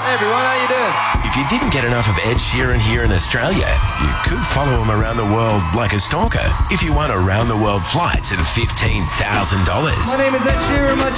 Hey everyone, how you doing? If you didn't get enough of Ed Sheeran here in Australia, you could follow him around the world like a stalker if you won around-the-world flights of $15,000. My name is Ed Sheeran, my